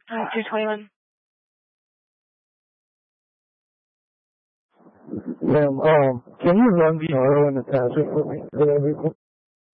221. Ma'am, can you run the auto and attach it for me?